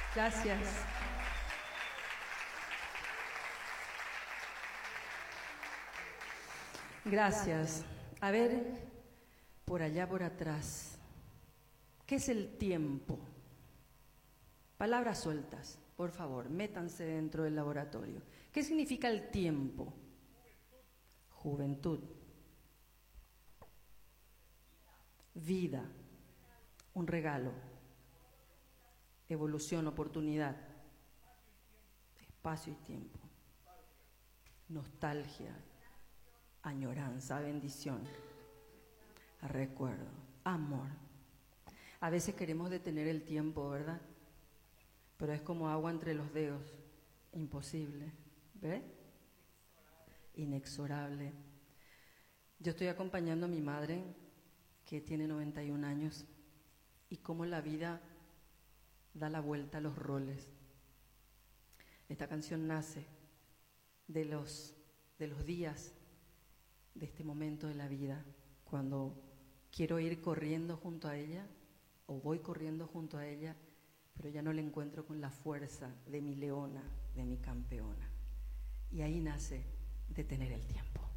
Gracias. Gracias. A ver, por allá, por atrás, ¿qué es el tiempo? Palabras sueltas, por favor, métanse dentro del laboratorio. ¿Qué significa el tiempo? Juventud. Vida. Un regalo. Evolución, oportunidad. Espacio y tiempo. Nostalgia. Añoranza, bendición. Recuerdo. Amor. A veces queremos detener el tiempo, ¿verdad? Pero es como agua entre los dedos. Imposible. ¿Ve? Inexorable. Yo estoy acompañando a mi madre, que tiene 91 años, y cómo la vida da la vuelta a los roles. Esta canción nace de los días de este momento de la vida, cuando quiero ir corriendo junto a ella, o voy corriendo junto a ella, pero ya no la encuentro con la fuerza de mi leona, de mi campeona. Y ahí nace Detener el tiempo.